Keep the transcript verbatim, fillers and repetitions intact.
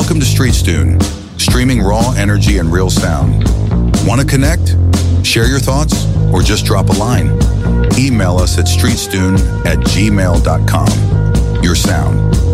Welcome to StreetStune, streaming raw energy and real sound. Want to connect? Share your thoughts? Or just drop a line? Email us at streetstune at gmail dot com. Your sound,